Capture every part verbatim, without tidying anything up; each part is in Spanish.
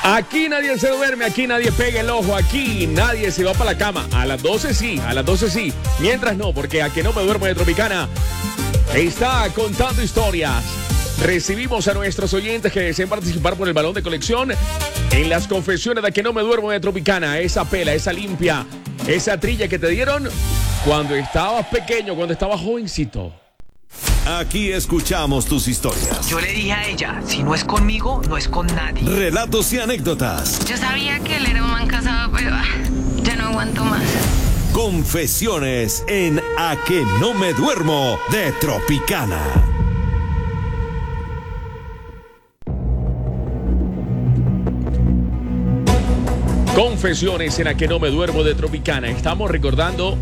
Aquí nadie se duerme, aquí nadie pega el ojo, aquí nadie se va para la cama. A las doce sí, a las doce sí. Mientras no, porque a que no me duermo de Tropicana está contando historias. Recibimos a nuestros oyentes que desean participar por el balón de colección en las confesiones de a que no me duermo de Tropicana. Esa pela, esa limpia, esa trilla que te dieron cuando estabas pequeño, cuando estabas jovencito. Aquí escuchamos tus historias. Yo le dije a ella, si no es conmigo, no es con nadie. Relatos y anécdotas. Yo sabía que él era un man casado, pero ah, ya no aguanto más. Confesiones en A que no me duermo de Tropicana. Confesiones en A que no me duermo de Tropicana. Estamos recordando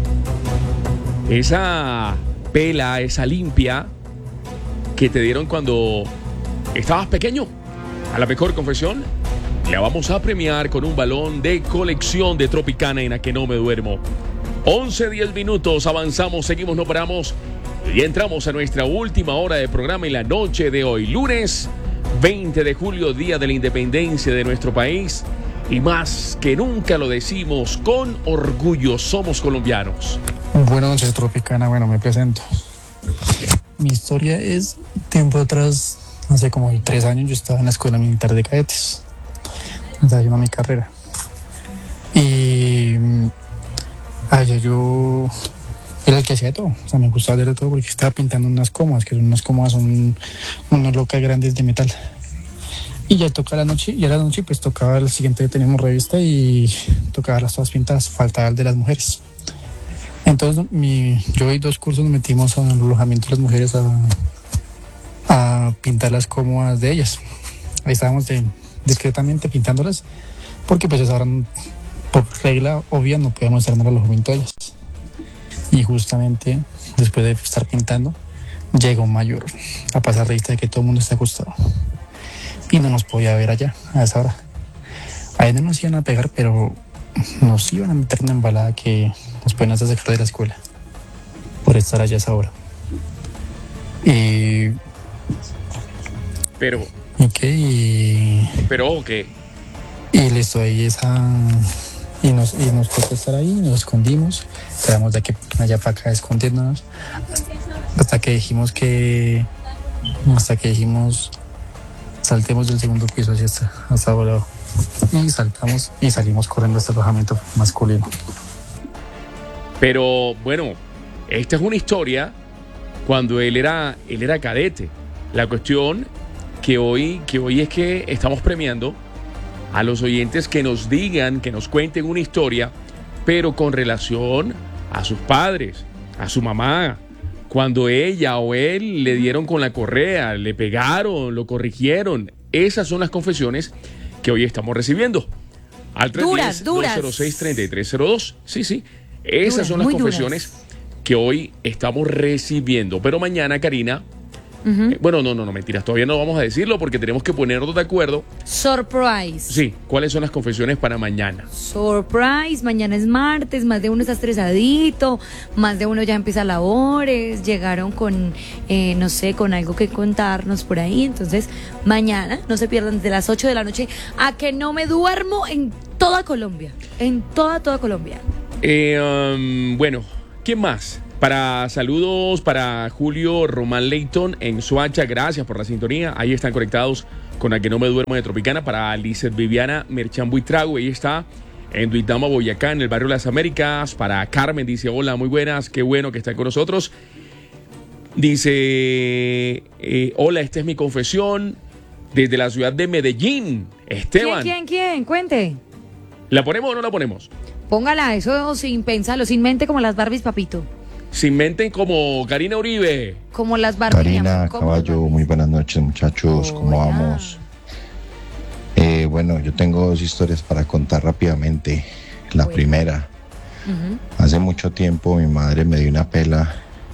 esa pela, esa limpia que te dieron cuando estabas pequeño. A la mejor confesión la vamos a premiar con un balón de colección de Tropicana en A que no me duermo. once, diez minutos, avanzamos, seguimos, no paramos y entramos a nuestra última hora de programa en la noche de hoy, lunes veinte de julio, día de la independencia de nuestro país. Y más que nunca lo decimos con orgullo, somos colombianos. Buenas noches, Tropicana. Bueno, me presento. Mi historia es tiempo atrás, hace como tres años, yo estaba en la escuela militar de cadetes, estaba haciendo mi carrera. Y allá yo era el que hacía de todo, o sea, me gustaba hacer de todo porque estaba pintando unas cómodas, que son unas cómodas, son unas locas grandes de metal. Y ya tocaba la noche, ya la noche pues tocaba, el siguiente día teníamos revista y tocaba las todas pintadas, faltaba el de las mujeres. Entonces mi, yo y dos cursos nos metimos al alojamiento de las mujeres a, a pintar las cómodas de ellas. Ahí estábamos de, discretamente pintándolas, porque pues ahora por regla obvia no podíamos estar en el alojamiento de ellas. Y justamente después de estar pintando, llega un mayor a pasar revista de que todo el mundo está acostado. Y no nos podía ver allá a esa hora. Ahí no nos iban a pegar, pero nos iban a meter una embalada que nos pueden hacer sacar de la escuela por estar allá a esa hora. Y... Pero... ¿Y qué? Y... Pero, ¿qué? Y listo, ahí esa... Y nos, y nos tocó estar ahí, nos escondimos, quedamos de aquí allá para acá escondiéndonos, hasta que dijimos que... Hasta que dijimos... Saltemos del segundo piso hacia hasta, hasta abajo. Y saltamos y salimos corriendo hasta el alojamiento masculino. Pero bueno, esta es una historia cuando él era, él era cadete. La cuestión que hoy, que hoy es que estamos premiando a los oyentes que nos digan, que nos cuenten una historia, pero con relación a sus padres, a su mamá. Cuando ella o él le dieron con la correa, le pegaron, lo corrigieron. Esas son las confesiones que hoy estamos recibiendo. Al tres uno cero, dos cero seis, tres tres cero dos. Sí, sí. Esas duras, son las confesiones duras que hoy estamos recibiendo. Pero mañana, Karina... Uh-huh. Eh, bueno, no, no, no, mentiras. Todavía no vamos a decirlo porque tenemos que ponernos de acuerdo. Surprise. Sí, ¿cuáles son las confesiones para mañana? Surprise, mañana es martes, más de uno está estresadito, más de uno ya empieza labores, llegaron con, eh, no sé, con algo que contarnos por ahí. Entonces, mañana, no se pierdan, desde las ocho de la noche, a que no me duermo en toda Colombia. En toda, toda Colombia. Eh, um, bueno, ¿quién más? Para saludos para Julio Román Leighton en Soacha, gracias por la sintonía. Ahí están conectados con A que no me duermo de Tropicana. Para Lizeth Viviana Merchan Buitrago, ahí está en Duitama, Boyacá, en el barrio Las Américas. Para Carmen, dice hola, muy buenas, qué bueno que están con nosotros. Dice, eh, hola, esta es mi confesión desde la ciudad de Medellín. Esteban. ¿Quién, quién, quién? Cuente. ¿La ponemos o no la ponemos? Póngala, eso sin pensarlo, sin mente como las Barbies, papito. Sin mente como Karina Uribe. Como las Barbies. Karina Caballo, muy buenas noches, muchachos. Hola. ¿Cómo vamos? Eh, bueno, yo tengo dos historias para contar rápidamente. La bueno. primera. Uh-huh. Hace mucho tiempo mi madre me dio una pela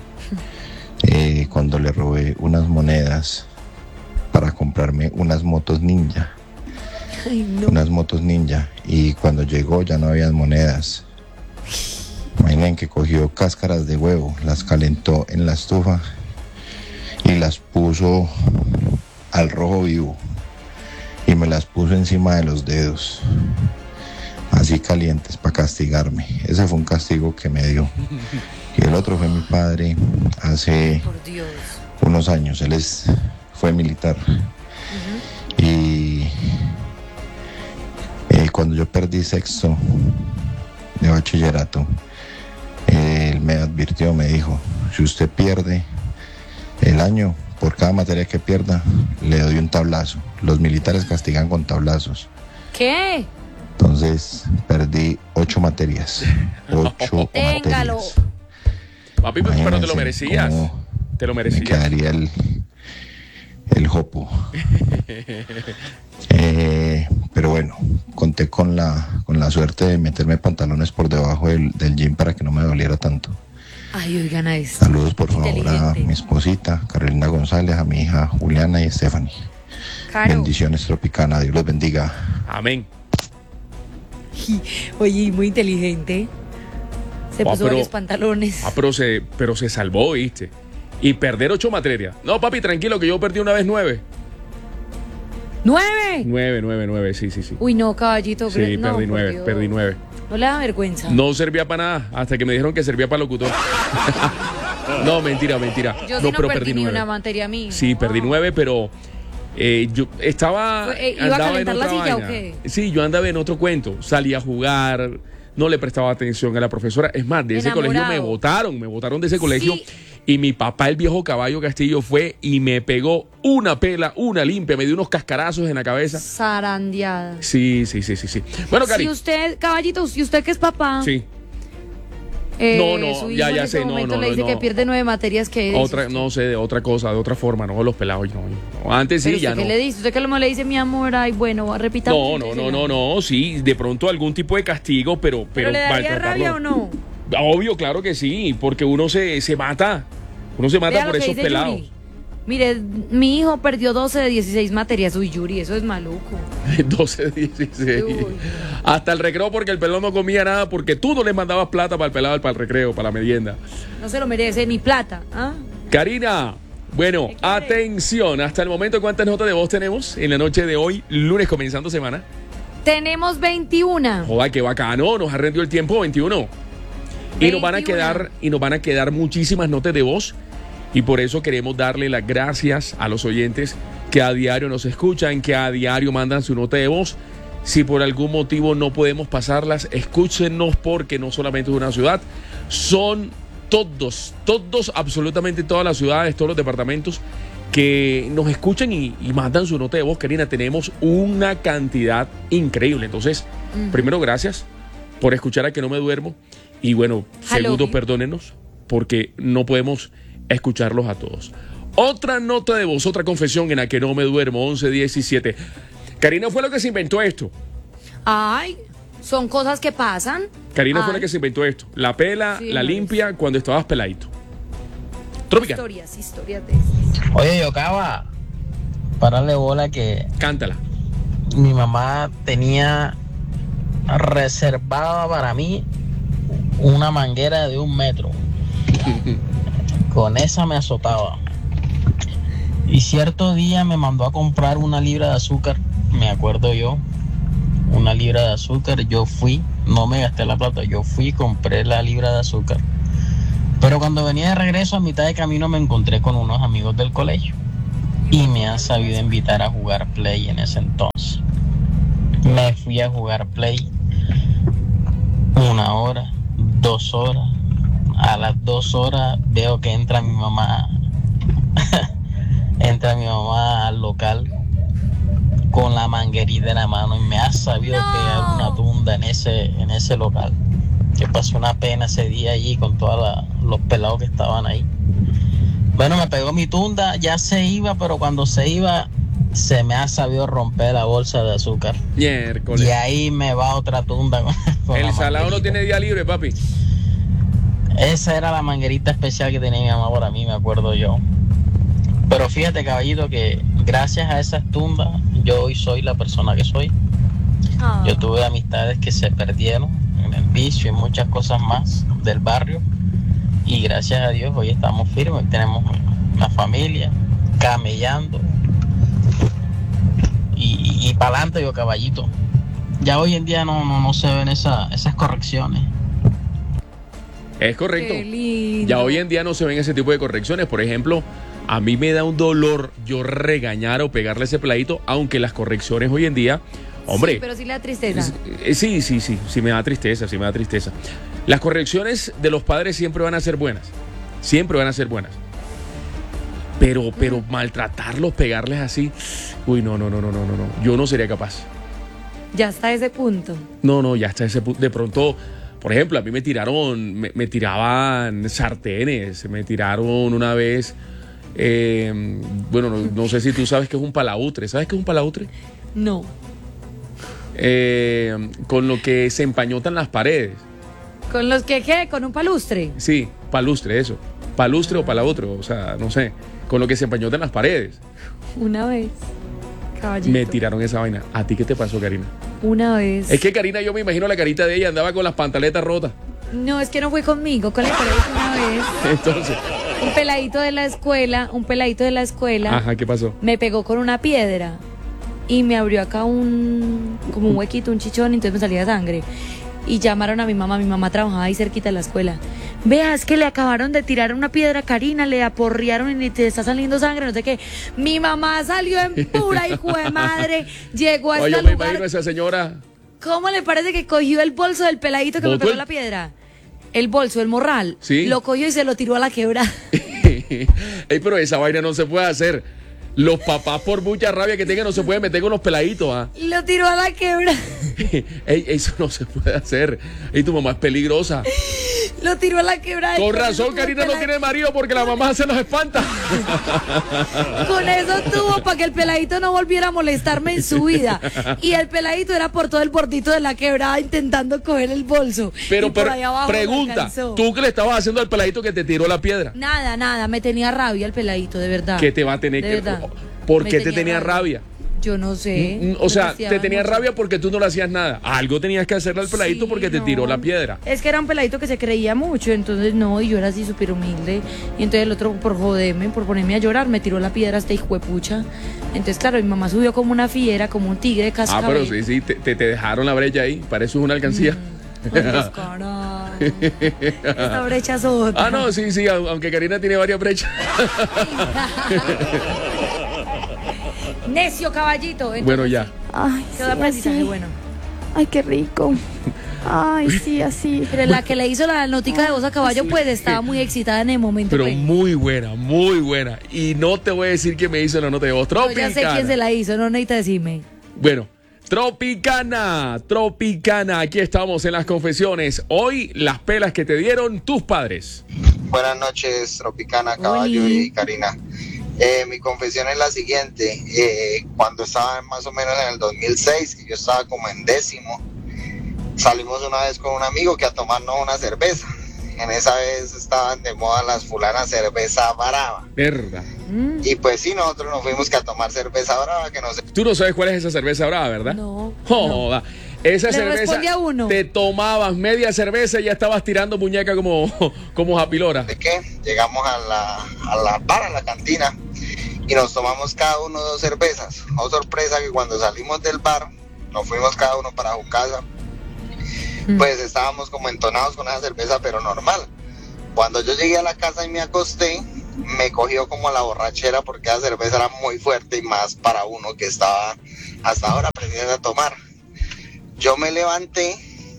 eh, cuando le robé unas monedas para comprarme unas motos ninja. Ay, no. Unas motos ninja. Y cuando llegó ya no había monedas. Imaginen que cogió cáscaras de huevo, las calentó en la estufa y las puso al rojo vivo. y me las puso encima de los dedos, así calientes para castigarme. Ese fue un castigo que me dio. Y el otro fue mi padre hace Por Dios. unos años. Él es, fue militar. Uh-huh. Y eh, cuando yo perdí sexto de bachillerato, eh, él me advirtió, me dijo, si usted pierde el año, por cada materia que pierda, le doy un tablazo. Los militares castigan con tablazos. ¿Qué? Entonces perdí ocho materias. Ocho Téngalo. materias. Papi, pues, pero te lo merecías. Te lo merecías. Me quedaría el, el jopo. eh, pero bueno, conté con la, con la suerte de meterme pantalones por debajo del, del jean para que no me doliera tanto. Ay, oigan a esto. Saludos por favor a mi esposita, Carolina González, a mi hija Juliana y Stephanie. Caro. Bendiciones, Tropicana. Dios los bendiga. Amén. Oye, muy inteligente. Se Ah, puso pero- varios pantalones. Ah, pero se, pero se salvó, ¿viste? Y perder ocho materias. No, papi, tranquilo, que yo perdí una vez nueve. ¡Nueve! Nueve, nueve, nueve, sí, sí, sí. Uy, no, caballito. Sí, cre- no, perdí por nueve, Dios. perdí nueve. No le da vergüenza. No servía para nada, hasta que me dijeron que servía para locutor. No, mentira, mentira. Yo sí no, pero perdí ni nueve. una materia mía. Sí, perdí nueve, pero eh, yo estaba. Fue- eh, ¿iba a andaba calentar en la otra silla o vaina. qué? Sí, yo andaba en otro cuento. Salí a jugar, no le prestaba atención a la profesora. Es más, de ese colegio me Enamorado. botaron, me botaron de ese colegio. Sí. Y mi papá, el viejo caballo Castillo, fue y me pegó una pela, una limpia, me dio unos cascarazos en la cabeza. Zarandeada. Sí, sí, sí, sí, sí. Bueno, Cari. Si usted, caballito, si usted que es papá. Sí. eh, No, no, su hijo ya, en ya este sé, no, momento no, le no, dice no. que pierde nueve materias que Otra, no sé, de otra cosa, de otra forma, no, los pelados, no, no. Antes sí, ¿Usted ya qué no. le dice? ¿Usted qué le dice, mi amor? Ay, bueno, repita. No, no, no, no, no, sí, de pronto algún tipo de castigo, pero... ¿Pero, Pero, le daría maltratarlo- rabia o no? Obvio, claro que sí, porque uno se, se mata, uno se mata Vea por lo que esos dice pelados. Yuri. Mire, mi hijo perdió doce de dieciséis materias. Uy, Yuri, eso es maluco. doce, dieciséis. Uy. Hasta el recreo porque el pelado no comía nada, porque tú no le mandabas plata para el pelado, para el recreo, para la merienda. No se lo merece ni plata. ¿Ah? Karina, bueno, ¿Qué quiere? atención, hasta el momento, ¿cuántas notas de voz tenemos en la noche de hoy, lunes comenzando semana? Tenemos veintiuna. Joder, qué bacano, nos ha rendido el tiempo, veintiuno. Y nos van a veintiuno. quedar, y nos van a quedar muchísimas notas de voz. Y por eso queremos darle las gracias a los oyentes que a diario nos escuchan, que a diario mandan su nota de voz. Si por algún motivo no podemos pasarlas, escúchenos porque no solamente es una ciudad, son todos, todos, absolutamente todas las ciudades, todos los departamentos que nos escuchan y, y mandan su nota de voz. Karina, tenemos una cantidad increíble. Entonces, Ujú. primero, gracias por escuchar a Que No Me Duermo. Y bueno, segundo, Halloween. perdónenos porque no podemos escucharlos a todos. Otra nota de voz, otra confesión en la Que No Me Duermo, once diecisiete. Karina fue la que se inventó esto. Ay, son cosas que pasan. Karina fue Ay, la que se inventó esto. La pela, Sí, la Maris. limpia cuando estabas peladito. Trópica, Historias, historias de esas. Oye, Yocaba, párale bola que cántala. mi mamá tenía reservada para mí una manguera de un metro. Con esa me azotaba. Y cierto día me mandó a comprar una libra de azúcar, me acuerdo yo, una libra de azúcar. Yo fui, no me gasté la plata, yo fui, compré la libra de azúcar. Pero cuando venía de regreso a mitad de camino me encontré con unos amigos del colegio y me han sabido invitar a jugar play en ese entonces. Me fui a jugar play una hora, dos horas. A las dos horas veo que entra mi mamá, entra mi mamá al local con la manguerita en la mano y me ha sabido No. pegar una tunda en ese, en ese local. Que pasé una pena ese día allí con todos los pelados que estaban ahí. Bueno, me pegó mi tunda, ya se iba, pero cuando se iba se me ha sabido romper la bolsa de azúcar. Miércoles. Y ahí me va otra tunda con, con El la salado no manguerita. tiene día libre, papi. Esa era la manguerita especial que tenía mi mamá para mí, me acuerdo yo. Pero fíjate, caballito, que gracias a esas tundas yo hoy soy la persona que soy. Ah. Yo tuve amistades que se perdieron en el vicio y muchas cosas más del barrio. Y gracias a Dios hoy estamos firmes, tenemos una familia camellando. Y, y, y para adelante yo caballito. Ya hoy en día no, no, no se ven esa, esas correcciones. Es correcto. Qué lindo. Ya hoy en día no se ven ese tipo de correcciones. Por ejemplo, a mí me da un dolor yo regañar o pegarle ese peladito, aunque las correcciones hoy en día, hombre. Sí, pero sí le da tristeza. Eh, Sí, sí, sí, sí me da tristeza, sí me da tristeza. Las correcciones de los padres siempre van a ser buenas. Siempre van a ser buenas. Pero, pero maltratarlos, pegarles así, uy, no, no, no, no, no, no, no. Yo no sería capaz. Ya está a ese punto. No, no, ya está ese punto. De pronto, por ejemplo, a mí me tiraron, me, me tiraban sartenes, me tiraron una vez, eh, bueno, no, no sé si tú sabes qué es un palautre. ¿Sabes qué es un palautre? No. Eh, con lo que se empañotan las paredes. ¿Con los que qué? ¿Con un palustre? Sí, palustre, eso. Palustre o palautre, o sea, no sé. Con lo que se empañotan las paredes. Una vez. Caballito. Me tiraron esa vaina. ¿A ti qué te pasó, Karina? Una vez. Es que Karina, yo me imagino la carita de ella, andaba con las pantaletas rotas. No, es que no fue conmigo, con el peladito una vez. Entonces, Un peladito de la escuela, un peladito de la escuela. ajá, ¿qué pasó? Me pegó con una piedra y me abrió acá un, como un huequito, un chichón, y entonces me salía sangre. Y llamaron a mi mamá, mi mamá trabajaba ahí cerquita de la escuela. Vea, es que le acabaron de tirar una piedra a Karina, le aporrearon y te está saliendo sangre, no sé qué. Mi mamá salió en pura hijo de madre, llegó a Oye, este yo me lugar. imagino a esa señora. ¿Cómo le parece que cogió el bolso del peladito que me ¿Botó pegó el- la piedra? El bolso, el morral. Sí. Lo cogió y se lo tiró a la quebrada. Ey, pero esa vaina no se puede hacer. Los papás, por mucha rabia que tengan, no se pueden meter con los peladitos, ¿ah? Lo tiró a la quebrada. Ey, eso no se puede hacer. Y tu mamá es peligrosa. Lo tiró a la quebrada. Con Y razón, eso Karina no tuvo tiene marido porque la mamá se los espanta. pela- Con eso tuvo para que el peladito no volviera a molestarme en su vida. Y el peladito era por todo el bordito de la quebrada intentando coger el bolso. Pero, Y por pero ahí abajo me pregunta, alcanzó. ¿tú qué le estabas haciendo al peladito que te tiró la piedra? Nada, nada, me tenía rabia el peladito, de verdad. ¿Qué te va a tener De que... verdad. ¿Por Me qué te tenía rabia? Yo no sé. Mm, O sea, Me te fastidiaba tenía mucho. rabia porque tú no le hacías nada. Algo tenías que hacerle al peladito Sí, porque te no. tiró la piedra. Es que era un peladito que se creía mucho, entonces no, y yo era así súper humilde. Y entonces el otro, por joderme, por ponerme a llorar, me tiró la piedra hasta hijuepucha. Entonces, claro, mi mamá subió como una fiera, como un tigre de Ah, cascabel. pero sí, sí, te, te, te dejaron la brecha ahí. Para eso es una alcancía. Ay, descarado. Esta brecha es otra. Ah, no, sí, sí, au- aunque Karina tiene varias brechas. Necio caballito. Entonces, Bueno, ya. Ay, quedó sí, aprendizaje así. bueno. Ay, qué rico. Ay, sí, así. Pero la que le hizo la notica de voz a caballo, pues estaba muy excitada en el momento. Pero pues. muy buena, muy buena. Y no te voy a decir quién me hizo la nota de voz. Yo ya sé Tropicana. quién se la hizo, no necesita decirme. Bueno, Tropicana, Tropicana. Aquí estamos en las confesiones. Hoy, las pelas que te dieron tus padres. Buenas noches, Tropicana, Caballo Oli. y Karina. Eh, mi confesión es la siguiente. Eh, cuando estaba más o menos en el dos mil seis, que yo estaba como en décimo, salimos una vez con un amigo que a tomarnos una cerveza. En esa vez estaban de moda las fulanas cerveza brava. Verdad. Y pues sí, nosotros nos fuimos que a tomar cerveza brava, que no sé. Tú no sabes cuál es esa cerveza brava, ¿verdad? No. Joda. Esa Le cerveza. responde a uno. Te tomabas media cerveza y ya estabas tirando muñeca como, como japilora. ¿De qué? Llegamos a la, a la bar, a la cantina, y nos tomamos cada uno dos cervezas. Oh, sorpresa que cuando salimos del bar, nos fuimos cada uno para su casa, pues estábamos como entonados con esa cerveza, pero normal. Cuando yo llegué a la casa y me acosté, me cogió como la borrachera porque la cerveza era muy fuerte y más para uno que estaba hasta ahora aprendiendo a tomar. Yo me levanté,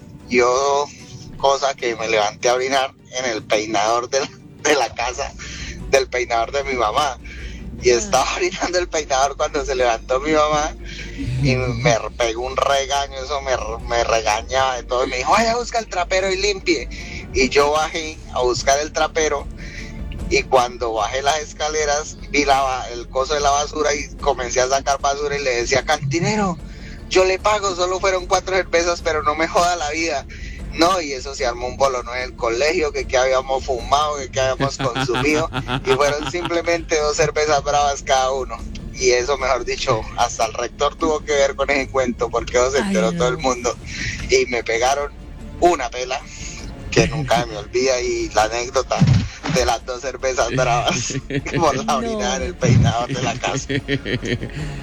yo, cosa que me levanté a orinar en el peinador de la, de la casa, del peinador de mi mamá. Y estaba orinando el peinador cuando se levantó mi mamá y me pegó un regaño, eso me, me regañaba de todo. Y me dijo, vaya a buscar el trapero y limpie. Y yo bajé a buscar el trapero y cuando bajé las escaleras vi la, el coso de la basura y comencé a sacar basura y le decía, cantinero, yo le pago, solo fueron cuatro cervezas, pero no me joda la vida. No, y eso se armó un bolón en el colegio, que, que habíamos fumado, que, que habíamos consumido, y fueron simplemente dos cervezas bravas cada uno. Y eso, mejor dicho, hasta el rector tuvo que ver con ese cuento, porque eso se enteró Ay, no. todo el mundo. Y me pegaron una pela, que nunca me olvida, y la anécdota de las dos cervezas bravas por la No. orina en el peinador de la casa.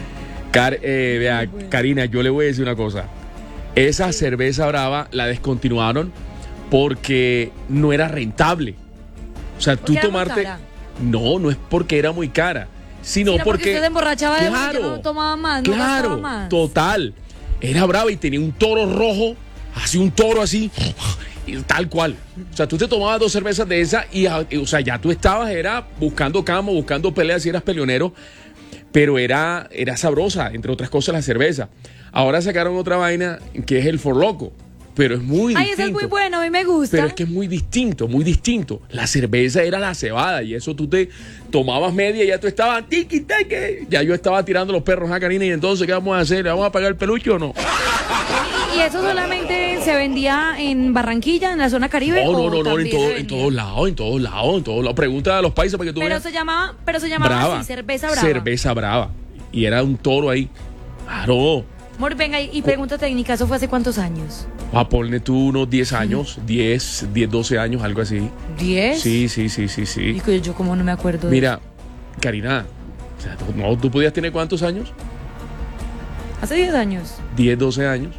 Car- eh, vea, Karina, yo le voy a decir una cosa. Esa cerveza brava la descontinuaron porque no era rentable. O sea, tú era muy tomarte... cara. No, no es porque era muy cara, sino Sino porque porque... usted se emborrachaba de claro, no tomaba más, no claro, gastaba más. total. Era brava y tenía un toro rojo, así un toro así, y tal cual. O sea, tú te tomabas dos cervezas de esa y, y, o sea, ya tú estabas, era buscando camo, buscando peleas si eras peleonero, pero era, era sabrosa, entre otras cosas, la cerveza. Ahora sacaron otra vaina que es el For Loco, pero es muy Ay, distinto. ese es muy bueno, a mí me gusta. Pero es que es muy distinto, muy distinto. La cerveza era la cebada y eso tú te tomabas media y ya tú estabas tiki tiki. Ya yo estaba tirando los perros a Karina y entonces ¿qué vamos a hacer? ¿Le vamos a pagar el peluche o no? ¿Y eso solamente se vendía en Barranquilla, en la zona Caribe? No, no, o no, no, en, también todo, se en vendía? todos lados, en todos lados, en todos lados. Pregunta a los paisas para que tú Pero veas. se llamaba, pero se llamaba Brava. así, cerveza brava. Cerveza brava. Y era un toro ahí. Claro. Amor, venga, y, y pregunta técnica, ¿eso fue hace cuántos años? A ponle tú unos diez años, diez, diez, doce años, algo así. ¿diez? Sí, sí, sí, sí, sí. Y que yo como no me acuerdo de Mira, Karina, o sea, tú- no, ¿tú podías tener cuántos años? eso. Hace diez años. diez, doce años.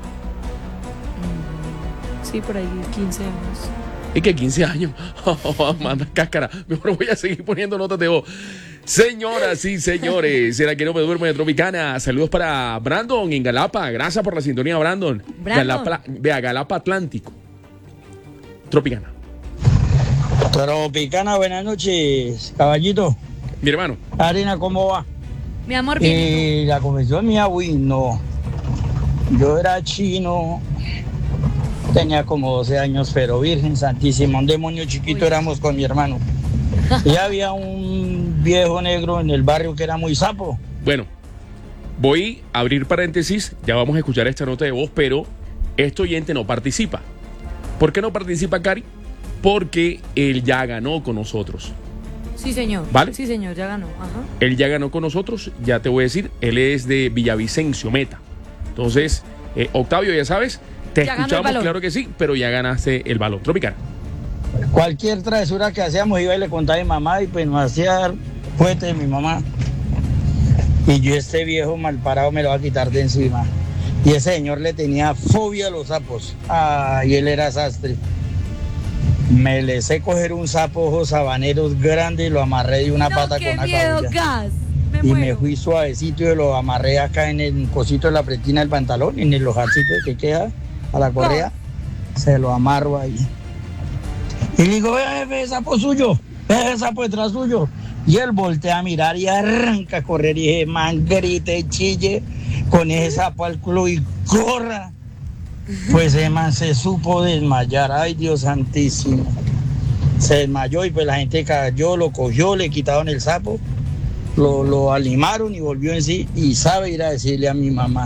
Sí, por ahí, quince años. ¿Y que quince años? Manda cáscara. Mejor voy a seguir poniendo notas de voz. Señoras y señores, ¿será que no me duermo de Tropicana? Saludos para Brandon en Galapa. Gracias por la sintonía, Brandon. Brandon. Galapa, vea, Galapa Atlántico. Tropicana. Tropicana, buenas noches, caballito. Mi hermano. Karina, ¿cómo va? Mi amor, bien. Eh, la convención mía, uy, no. Yo era chino, tenía como doce años, pero Virgen Santísima, un demonio chiquito Uy. éramos con mi hermano. Y había un viejo negro en el barrio que era muy sapo. Bueno, voy a abrir paréntesis. Ya vamos a escuchar esta nota de voz, pero este oyente no participa. ¿Por qué no participa, Cari? Porque él ya ganó con nosotros. Sí, señor. ¿Vale? Sí, señor, ya ganó. Ajá. Él ya ganó con nosotros, ya te voy a decir, él es de Villavicencio, Meta. Entonces, eh, Octavio, ya sabes, te Ya ganó el escuchamos, balón. claro que sí, pero ya ganaste el balón. Tropicana. Cualquier travesura que hacíamos iba y le contaba a mi mamá y pues nos hacía fuerte de mi mamá. Y yo este viejo mal parado me lo va a quitar de encima. Y ese señor le tenía fobia a los sapos. Ah, y él era sastre. Me le sé coger un sapo ojos sabaneros grande y lo amarré de una No, pata qué con una miedo, cabulla. gas. Me Y me muero. fui suavecito y lo amarré acá en el cosito de la pretina del pantalón, en el hojarcito que queda a la correa. Se lo amarro ahí. Y le digo, ve, ve, sapo suyo, ve, sapo detrás suyo. Y él voltea a mirar y arranca a correr. Y dije, man, grite, chille con ese sapo al culo y corra. Pues ese man se supo desmayar. Ay, Dios santísimo. Se desmayó y pues la gente cayó, lo cogió, le quitaron el sapo, lo, lo alimaron y volvió en sí. Y sabe ir a decirle a mi mamá.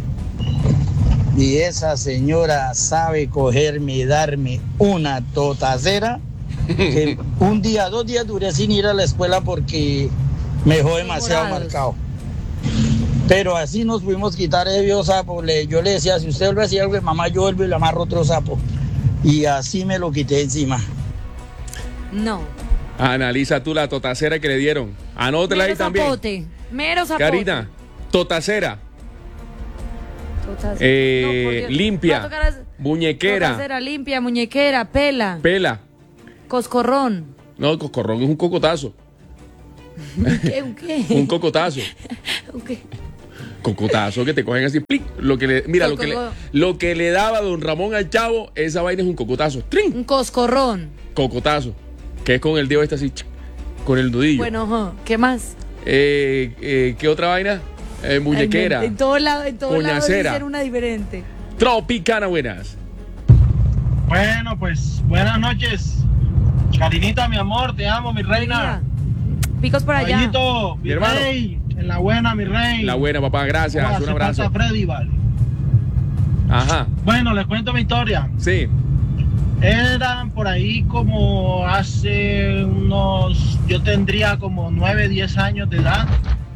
Y esa señora sabe cogerme y darme una totacera que un día, dos días duré sin ir a la escuela porque me dejó demasiado Morados. marcado. Pero así nos pudimos quitar ese viejo sapo. Le- yo le decía, si usted vuelve a decir algo de mamá, yo vuelvo y le amarro otro sapo. Y así me lo quité encima. No. Analiza tú la totacera que le dieron. Anótela ahí Mero también. zapote. Mero zapote. Karina, totacera. Totas- Eh, No, por Dios. limpia, Va a tocar as- muñequera, Totacera, limpia, muñequera, pela, pela. coscorrón. No, cocorrón es un cocotazo. ¿Qué? ¿Un qué? Un cocotazo. ¿Un qué? Cocotazo que te cogen así. plic. Lo que le, mira, lo que, le, Coco- lo que le daba don Ramón al chavo, esa vaina es un cocotazo. ¡Trin! Un coscorrón. Cocotazo. Que es con el dedo este así, ch, con el nudillo. Bueno, ajá, ¿qué más? Eh, eh, ¿Qué otra vaina? Eh, muñequera. En, en todos lados, en todos lados Coñacera. dicen una diferente. Tropicana, buenas. Bueno, pues buenas noches. Karinita, mi amor, te amo, mi reina. Picos por allá. Caballito, mi, Mi hermano. rey. En la buena, mi rey. La buena, papá, gracias. ¿Cómo Un hace abrazo. falta Freddy, vale? Ajá, Bueno, les cuento mi historia. sí. Eran por ahí como hace unos, yo tendría como nueve, diez años de edad.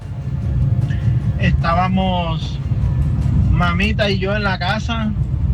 Estábamos mamita y yo en la casa,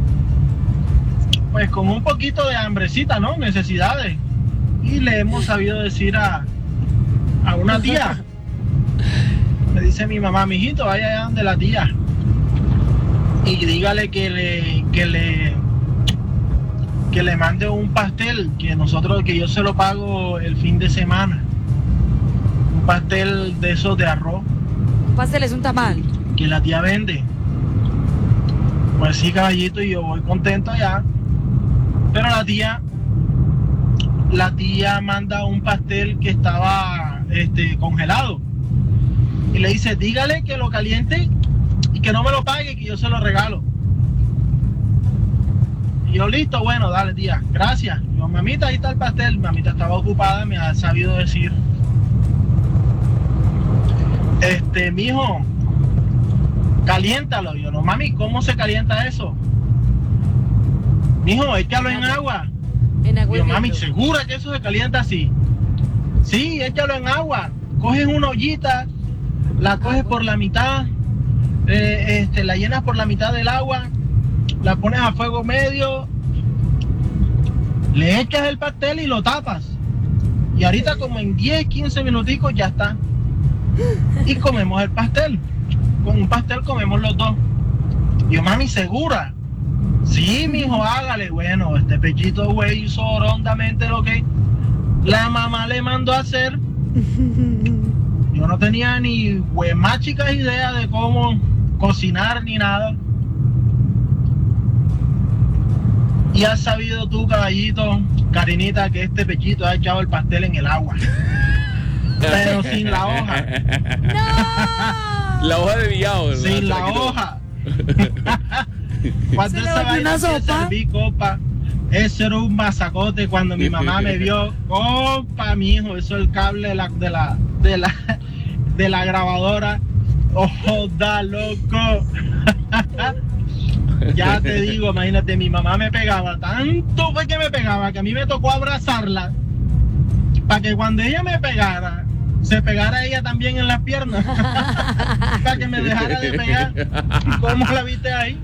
pues con un poquito de hambrecita, ¿no? Necesidades. Y le hemos sabido decir a, a una tía, me dice mi mamá, mijito, vaya allá donde la tía y dígale que le, que le, que le mande un pastel, que nosotros, que yo se lo pago el fin de semana. Un pastel de esos de arroz. Un pastel es un tamal. Que la tía vende. Pues sí, caballito, y yo voy contento allá. Pero la tía, la tía manda un pastel que estaba este, congelado. Y le dice, dígale que lo caliente y que no me lo pague, que yo se lo regalo. Y yo, listo, bueno, dale, tía, gracias. Y yo, mamita, ahí está el pastel. Mamita estaba ocupada, me ha sabido decir. Este, mijo, caliéntalo. Yo, no, mami, ¿cómo se calienta eso? Mijo, échalo en agua. En agua. Yo, mami, ¿segura que eso se calienta así? Sí, échalo en agua. Coges una ollita, la coges por la mitad, eh, este, la llenas por la mitad del agua, la pones a fuego medio, le echas el pastel y lo tapas. Y ahorita como en diez, quince minuticos ya está. Y comemos el pastel. Con un pastel comemos los dos. Yo, mami, ¿segura? Sí, mijo, hágale. Bueno, este pechito güey hizo rondamente lo que la mamá le mandó a hacer. Yo no tenía ni güey, más chicas idea de cómo cocinar ni nada. Y has sabido tú, caballito, Karinita, que este pechito ha echado el pastel en el agua. Pero sin la hoja. ¡No! La hoja de viado. Sin la hoja. Cuando esa vaina se serví, copa, eso era un masacote. Cuando mi mamá me vio, compa, mi hijo, eso es el cable de la, de la, de la, de la grabadora. ¡Oh, da loco! Ya te digo, imagínate, mi mamá me pegaba, tanto fue que me pegaba, que a mí me tocó abrazarla, para que cuando ella me pegara, se pegara ella también en las piernas, para que me dejara de pegar. ¿Cómo la viste ahí?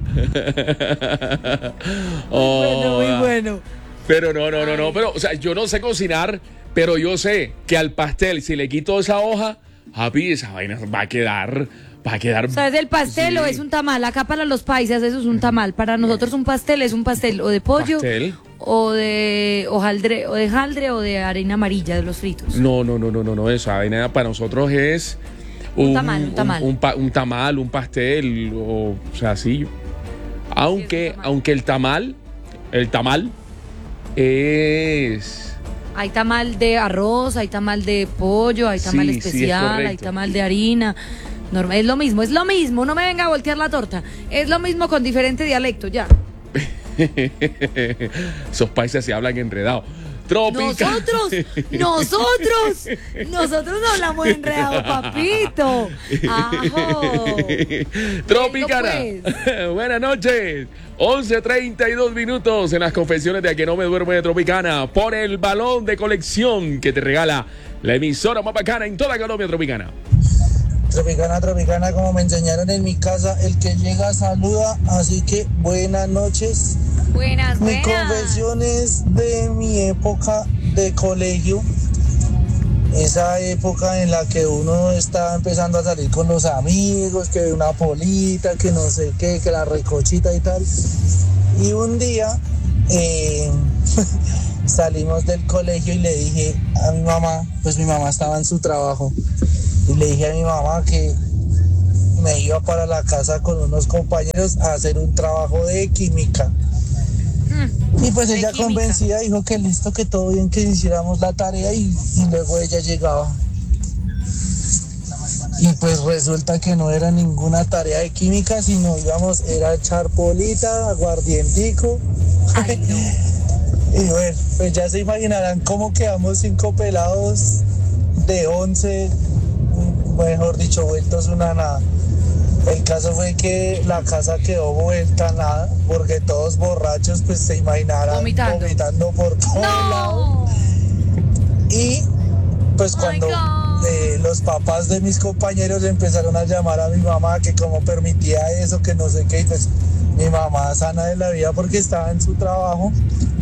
Oh, bueno, muy bueno. Pero no, no, no, no, pero, o sea, yo no sé cocinar, pero yo sé que al pastel, si le quito esa hoja, happy, esa vaina va a quedar... Va a quedar... ¿Sabes el pastel sí. o es un tamal? Acá para los paisas eso es un tamal. Para nosotros un pastel es un pastel o de pollo ¿Pastel? o de hojaldre, o de jaldre o de harina amarilla de los fritos. No, no, no, no, no, no, esa vaina para nosotros es... Un, un tamal, un tamal. Un, un, pa, un tamal, un pastel, o, o sea, sí. Aunque, sí, aunque el tamal, el tamal es... Hay tamal de arroz, hay tamal de pollo, hay tamal sí, especial, sí, hay tamal de harina... Normal, es lo mismo, es lo mismo, no me venga a voltear la torta. Es lo mismo con diferente dialecto, ya. Esos países se hablan enredados. Tropical. Nosotros, nosotros, nosotros no hablamos enredado, papito. Ajo. Tropicana. Pues. Buenas noches. once treinta y dos minutos en las confesiones de A Que No Me Duermo de Tropicana. Por el balón de colección que te regala la emisora más bacana en toda Colombia, Tropicana. Tropicana, Tropicana, como me enseñaron en mi casa, el que llega saluda, así que buenas noches. Buenas, mi buenas. Mi confesión es de mi época de colegio, esa época en la que uno estaba empezando a salir con los amigos, que una polita, que no sé qué, que la recochita y tal. Y un día eh, salimos del colegio y le dije a mi mamá, pues mi mamá estaba en su trabajo, y le dije a mi mamá que me iba para la casa con unos compañeros a hacer un trabajo de química. Mm, y pues ella química. Convencida dijo que listo, que todo bien, que hiciéramos la tarea y, y luego ella llegaba. Y pues resulta que no era ninguna tarea de química, sino íbamos, era echar polita, aguardientico. Ay, no. Y bueno, pues ya se imaginarán cómo quedamos cinco pelados de once, mejor dicho, vueltos una nada. El caso fue que la casa quedó vuelta a nada, porque todos borrachos, pues se imaginarán vomitando, vomitando por todos no. lados. Y pues cuando eh, los papás de mis compañeros empezaron a llamar a mi mamá, que como permitía eso, que no sé qué, y pues mi mamá sana de la vida porque estaba en su trabajo.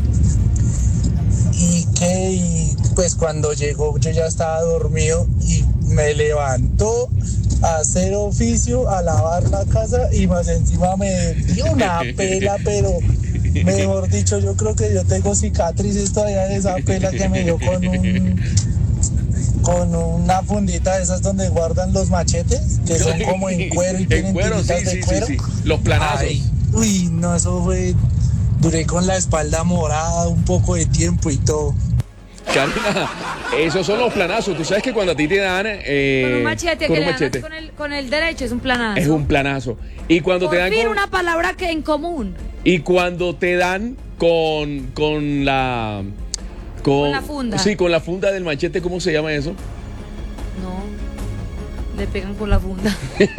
Y que y pues cuando llegó yo ya estaba dormido y me levantó a hacer oficio, a lavar la casa y más encima me dio una pela, pero mejor dicho, yo creo que yo tengo cicatrices todavía de esa pela que me dio con un con una fundita de esas donde guardan los machetes, que son como en cuero y tienen cuero, tiritas sí, de sí, cuero. sí, sí. Los planazos. Ay, uy, no, eso fue, duré con la espalda morada un poco de tiempo y todo. Karina, esos son los planazos. Tú sabes que cuando a ti te dan eh, Con un machete, con que un le machete, dan con el, con el derecho es un planazo. es un planazo. Y cuando Por te dan fin con, una palabra que en común. y cuando te dan con con la con, Con la funda. Sí, con la funda del machete, ¿cómo se llama eso? No, le pegan con la funda.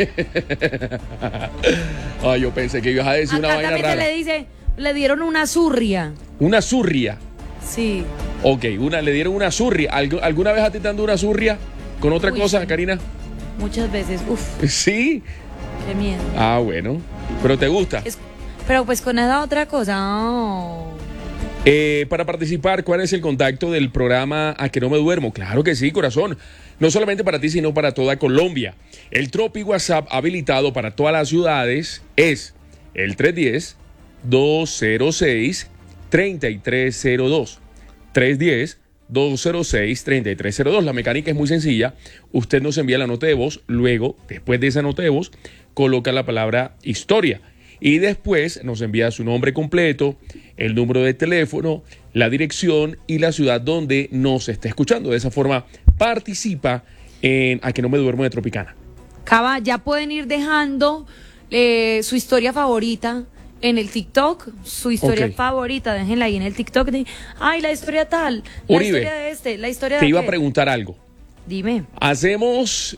Ay, yo pensé que ibas a decir Acá una vaina también rara. se le dice, le dieron una zurria. Una zurria. Sí. Ok, una, le dieron una zurria. ¿Algu- ¿Alguna vez a ti te dando una zurria con otra Uy, cosa, sí. Karina? Muchas veces. Uf, Sí. qué miedo. Ah, bueno. Pero te gusta. Es- pero pues con esa otra cosa. Oh. Eh, para participar, ¿cuál es el contacto del programa A Que No Me Duermo? Claro que sí, corazón. No solamente para ti, sino para toda Colombia. El Tropi WhatsApp habilitado para todas las ciudades es el tres uno cero, dos cero seis, tres tres cero dos. tres uno cero, dos cero seis, tres tres cero dos. La mecánica es muy sencilla. Usted nos envía la nota de voz. Luego, después de esa nota de voz, coloca la palabra historia. Y después nos envía su nombre completo, el número de teléfono, la dirección y la ciudad donde nos está escuchando. De esa forma participa en A Que No Me Duermo de Tropicana. Cava, ya pueden ir dejando eh, su historia favorita en el TikTok, su historia Ok. favorita, déjenla ahí en el TikTok. De, ay, la historia tal, la Uribe, historia de este, la historia de Te iba a aquel. preguntar algo. Dime. ¿Hacemos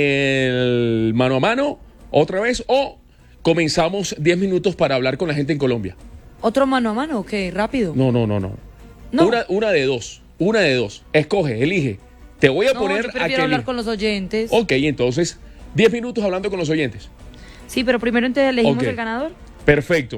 el mano a mano otra vez o comenzamos diez minutos para hablar con la gente en Colombia? ¿Otro mano a mano o qué? Rápido. No, no, no, no. No. Una, una de dos. Una de dos. Escoge, elige. Te voy a No, poner yo a prefiero que hablar eli- con los oyentes. Ok, entonces, diez minutos hablando con los oyentes. Sí, pero primero entonces elegimos Ok. el ganador. Perfecto.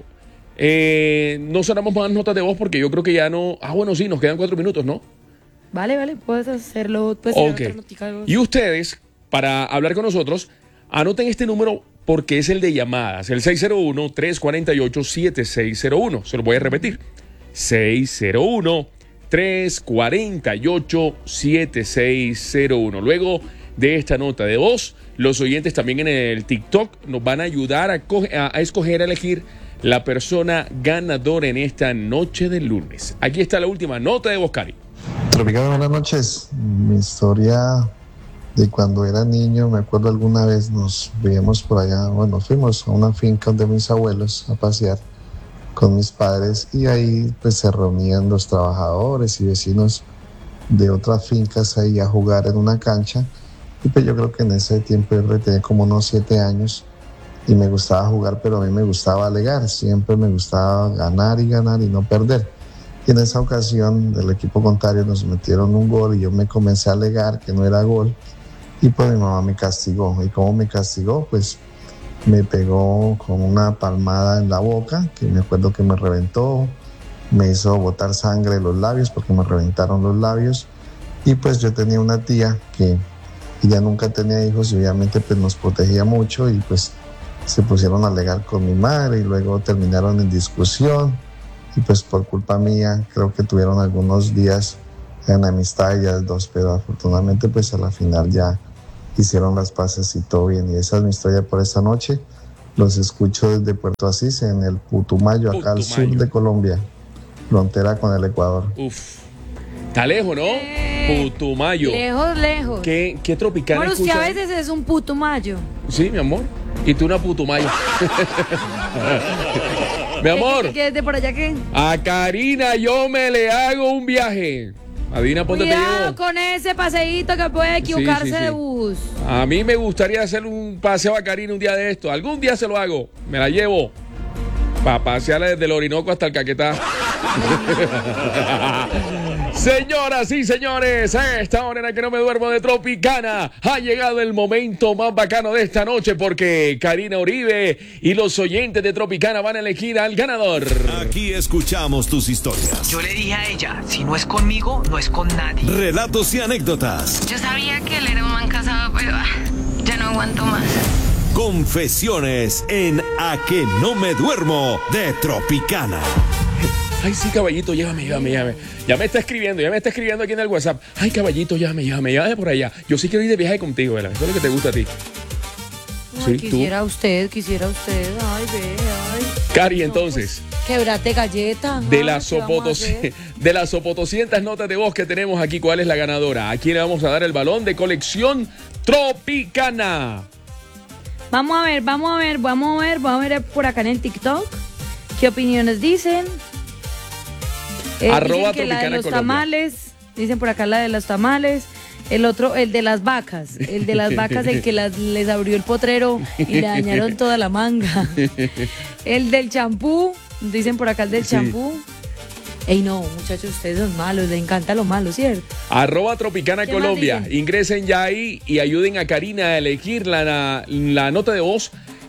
Eh, no sonamos más notas de voz porque yo creo que ya no. Ah, bueno, sí, nos quedan cuatro minutos, ¿no? Vale, vale, puedes hacerlo. Puedes hacer Ok. otra notica de voz. Y ustedes, para hablar con nosotros, anoten este número porque es el de llamadas, el seis cero uno, tres cuatro ocho, siete seis cero uno. Se lo voy a repetir. seis cero uno, tres cuatro ocho, siete seis cero uno. Luego de esta nota de voz, los oyentes también en el TikTok nos van a ayudar a, coge- a, a escoger, a elegir la persona ganadora en esta noche del lunes. Aquí está la última nota de voz, Cari. Tropicana, buenas noches. Mi historia de cuando era niño, me acuerdo alguna vez nos veíamos por allá, bueno, fuimos a una finca de mis abuelos a pasear con mis padres y ahí pues se reunían los trabajadores y vecinos de otras fincas ahí a jugar en una cancha y pues yo creo que en ese tiempo yo tenía como unos siete años y me gustaba jugar, pero a mí me gustaba alegar, siempre me gustaba ganar y ganar y no perder. Y en esa ocasión el equipo contrario nos metieron un gol y yo me comencé a alegar que no era gol y pues mi mamá me castigó. ¿Y cómo me castigó? Pues me pegó con una palmada en la boca, que me acuerdo que me reventó, me hizo botar sangre de los labios porque me reventaron los labios y pues yo tenía una tía que ella nunca tenía hijos y obviamente pues nos protegía mucho y pues se pusieron a alegar con mi madre y luego terminaron en discusión y pues por culpa mía creo que tuvieron algunos días en amistad ellas dos, pero afortunadamente pues a la final ya hicieron las paces y todo bien. Y esa es mi historia por esta noche. Los escucho desde Puerto Asís en el Putumayo, acá al sur de Colombia, frontera con el Ecuador. Uf, está lejos, ¿no? Putumayo. Lejos, lejos. ¿Qué, qué tropicana Bueno, usted escucha? a veces es un puto mayo. Sí, mi amor. Y tú una putumayo. Mi amor, ¿Qué es de por allá qué? a Karina yo me le hago un viaje. Adivina, ponte te Cuidado llevo. con ese paseíto que puede equivocarse Sí, sí, sí. de bus. A mí me gustaría hacer un paseo a Karina un día de esto. Algún día se lo hago. Me la llevo. Para pasearla desde el Orinoco hasta el Caquetá. Señoras y señores, a esta hora en la que no me duermo de Tropicana ha llegado el momento más bacano de esta noche porque Karina Uribe y los oyentes de Tropicana van a elegir al ganador. Aquí escuchamos tus historias. Yo le dije a ella, si no es conmigo, no es con nadie. Relatos y anécdotas. Yo sabía que él era un man casado, pero... ah, Ya no aguanto más. Confesiones en A que no me duermo de Tropicana. Ay, sí, caballito, llévame, llévame, llévame. Ya me está escribiendo, ya me está escribiendo aquí en el WhatsApp. Ay, caballito, llévame, llévame, llévame por allá. Yo sí quiero ir de viaje contigo, ¿verdad? Eso es lo que te gusta a ti. Ay, Sí, quisiera usted, quisiera usted. Ay, ve, ay. Cari, entonces, Quebrate galleta. de Ay, las ¿qué vamos a sopotoci- hacer? de las sopotoscientas notas de voz que tenemos aquí, ¿cuál es la ganadora? ¿A quién le vamos a dar el balón de colección Tropicana? Vamos a ver, vamos a ver, vamos a ver, vamos a ver por acá en el TikTok. ¿Qué opiniones dicen? Eh, Arroba dicen que la de Tropicana los Colombia. tamales, dicen por acá la de los tamales. El otro, el de las vacas, el de las vacas, el que las, les abrió el potrero y le dañaron toda la manga. El del champú, dicen por acá el del Sí. champú. Ey, no, muchachos, ustedes son malos, les encanta lo malo, ¿cierto? Arroba Tropicana ¿Qué más Colombia. dicen? Ingresen ya ahí y ayuden a Karina a elegir la, la, la nota de voz